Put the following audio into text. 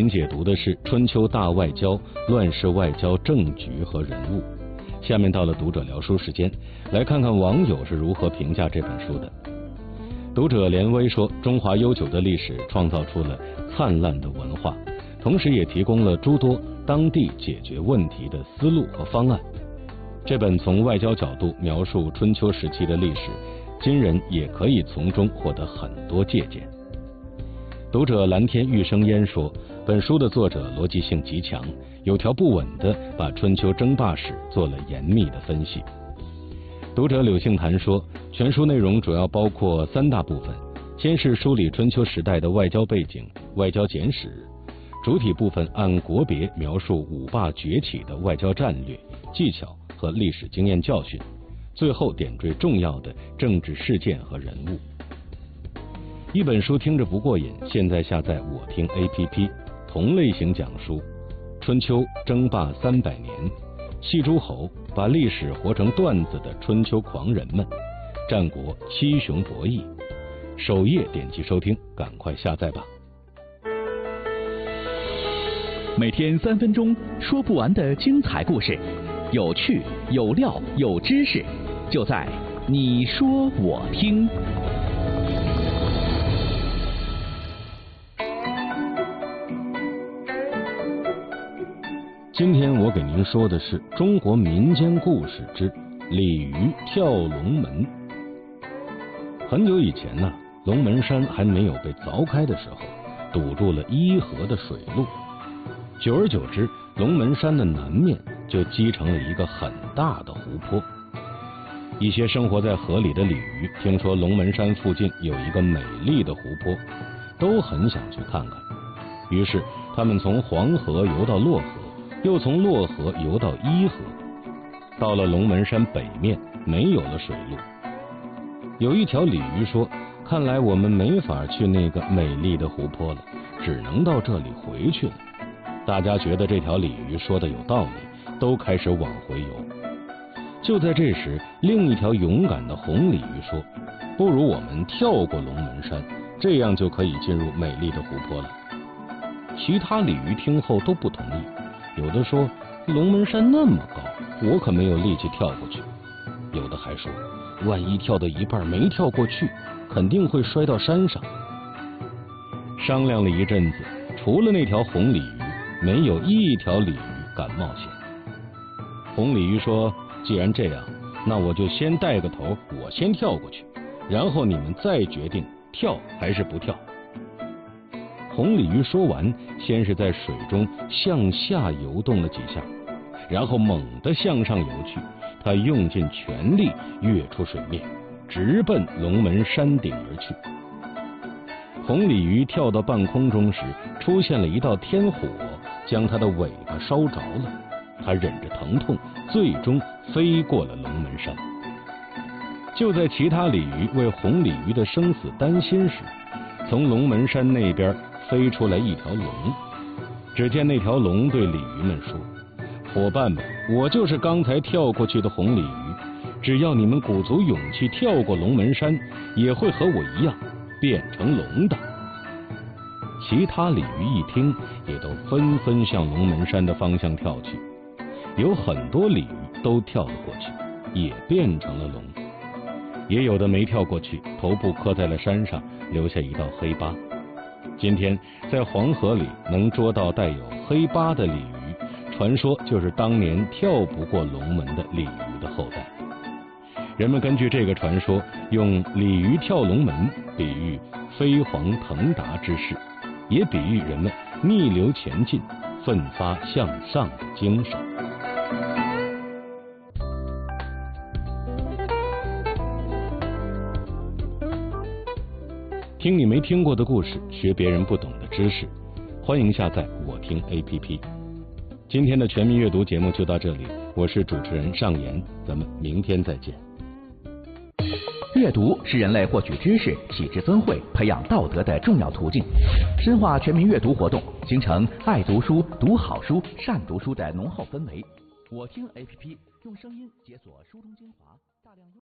们解读的是春秋大外交、乱世外交政局和人物。下面到了读者聊书时间，来看看网友是如何评价这本书的。读者连威说，中华悠久的历史创造出了灿烂的文化，同时也提供了诸多当地解决问题的思路和方案。这本从外交角度描述春秋时期的历史，今人也可以从中获得很多借鉴。读者蓝天玉生烟说，本书的作者逻辑性极强，有条不紊地把春秋争霸史做了严密的分析。读者柳杏潭说，全书内容主要包括3大部分，先是梳理春秋时代的外交背景、外交简史，主体部分按国别描述五霸崛起的外交战略、技巧和历史经验教训，最后点缀重要的政治事件和人物。一本书听着不过瘾，现在下载我听 APP， 同类型讲书，春秋争霸300年，戏诸侯把历史活成段子的春秋狂人们，战国七雄博弈，首页点击收听，赶快下载吧。 每天3分钟，说不完的精彩故事，有趣有料有知识，就在你说我听。 今天我给您说的是中国民间故事之鲤鱼跳龙门。很久以前呢，龙门山还没有被凿开的时候，堵住了伊河的水路。久而久之，龙门山的南面就积成了一个很大的湖泊。一些生活在河里的鲤鱼听说龙门山附近有一个美丽的湖泊，都很想去看看。于是他们从黄河游到洛河，又从洛河游到伊河，到了龙门山北面，没有了水路。有一条鲤鱼说，看来我们没法去那个美丽的湖泊了，只能到这里回去了。大家觉得这条鲤鱼说的有道理，都开始往回游。就在这时，另一条勇敢的红鲤鱼说，不如我们跳过龙门山，这样就可以进入美丽的湖泊了。其他鲤鱼听后都不同意，有的说，龙门山那么高，我可没有力气跳过去。有的还说，万一跳到一半没跳过去，肯定会摔到山上。商量了一阵子，除了那条红鲤鱼，没有一条鲤鱼敢冒险。红鲤鱼说，既然这样，那我就先带个头，我先跳过去，然后你们再决定跳还是不跳。红鲤鱼说完，先是在水中向下游动了几下，然后猛地向上游去，它用尽全力跃出水面，直奔龙门山顶而去。红鲤鱼跳到半空中时，出现了一道天火，将它的尾巴烧着了。它忍着疼痛，最终飞过了龙门山。就在其他鲤鱼为红鲤鱼的生死担心时，从龙门山那边飞出来一条龙。只见那条龙对鲤鱼们说，伙伴们，我就是刚才跳过去的红鲤鱼，只要你们鼓足勇气跳过龙门山，也会和我一样变成龙的。其他鲤鱼一听，也都纷纷向龙门山的方向跳去。有很多鲤鱼都跳了过去，也变成了龙。也有的没跳过去，头部磕在了山上，留下一道黑疤。今天在黄河里能捉到带有黑疤的鲤鱼，传说就是当年跳不过龙门的鲤鱼的后代。人们根据这个传说，用鲤鱼跳龙门比喻飞黄腾达之势，也比喻人们逆流前进、奋发向上的精神。听你没听过的故事，学别人不懂的知识，欢迎下载我听 APP。 今天的全民阅读节目就到这里，我是主持人尚言，咱们明天再见。 阅读是人类获取知识、启智增慧、培养道德的重要途径。深化全民阅读活动，形成爱读书、读好书、善读书的浓厚氛围。我听 APP 用声音解锁书中精华，大量